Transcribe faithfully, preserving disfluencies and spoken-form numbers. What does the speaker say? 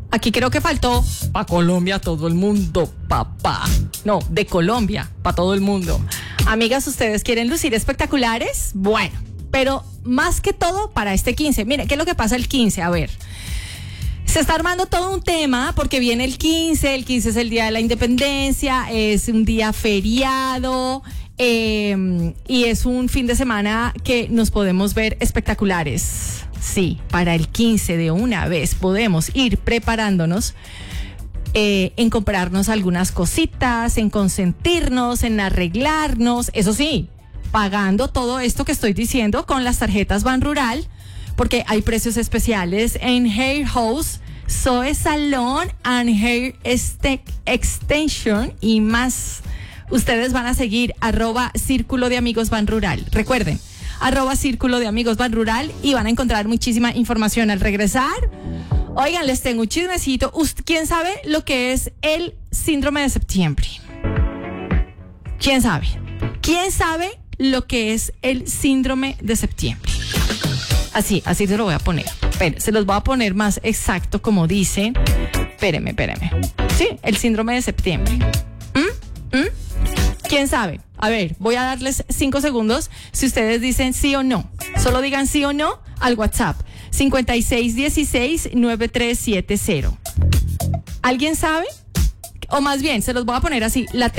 Aquí creo que faltó pa' Colombia todo el mundo, papá. No, de Colombia, pa' todo el mundo. Amigas, ¿ustedes quieren lucir espectaculares? Bueno, pero más que todo para este quince. Mire, ¿qué es lo que pasa el quince? A ver. Se está armando todo un tema porque viene el quince, el quince es el Día de la Independencia, es un día feriado eh, y es un fin de semana que nos podemos ver espectaculares. Sí, para el quince de una vez podemos ir preparándonos eh, en comprarnos algunas cositas, en consentirnos, en arreglarnos, eso sí, pagando todo esto que estoy diciendo con las tarjetas Ban Rural, porque hay precios especiales en Hair House, Zoe Salon and Hair Extension y más. Ustedes van a seguir arroba Círculo de Amigos Ban Rural. Recuerden, arroba Círculo de Amigos Ban Rural y van a encontrar muchísima información al regresar. Oigan, les tengo un chismecito. ¿Quién sabe lo que es el síndrome de septiembre? ¿Quién sabe? ¿Quién sabe lo que es el síndrome de septiembre? Así, así se lo voy a poner. Pero se los voy a poner más exacto como dice. Espéreme, espéreme. Sí, el síndrome de septiembre. ¿Mm? ¿Mm? ¿Quién sabe? A ver, voy a darles cinco segundos. Si ustedes dicen sí o no, solo digan sí o no al WhatsApp cincuenta y seis dieciséis noventa y tres setenta. ¿Alguien sabe? O más bien, se los voy a poner así. La